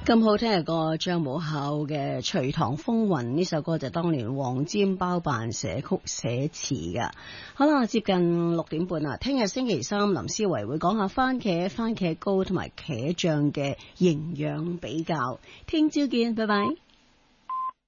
咁好聽嘅歌，張武孝嘅《隋唐風雲》呢首歌就當年黃霑包辦寫曲寫詞噶。好啦，接近6點半啦，聽日星期三林思維會講下番茄、番茄糕同埋茄醬嘅營養比較。聽朝見，拜拜。